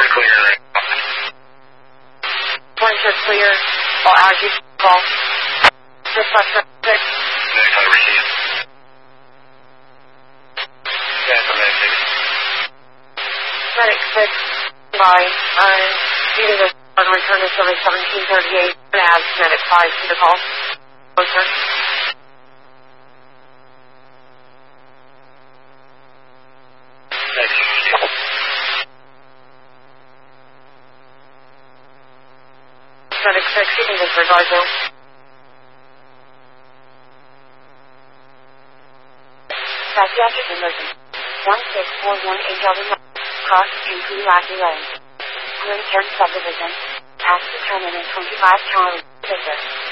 clear right now. Pointer clear. All allergy call. Dispatch 6. Medical received. Cancel medic 6. Medic 6. Bye. Needing a return to service 1738. Add Medic 5 to the call. Closer. Medic 6, you can disregard though. Psychiatric emergency. 16418 Delta Cross Street, Lackey Lane. Green Terrace Subdivision. Tax determinant 25 Charlie. Victor.